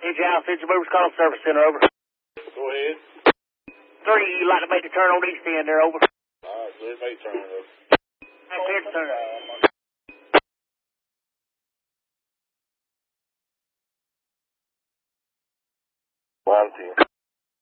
Engine House, Engine Movers, call service center, over. Go ahead. 3, you'd like to make the turn on east end there, over. Alright, clear make turn, over. Clear to turn. 110.